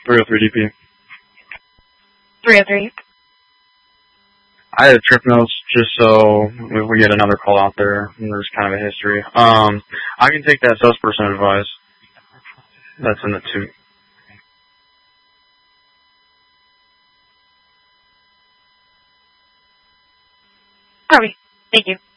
303 DP. 303. I had trip notes just so if we get another call out there, and there's kind of a history. I can take that susperson advice. That's in the 2. Copy. Thank you.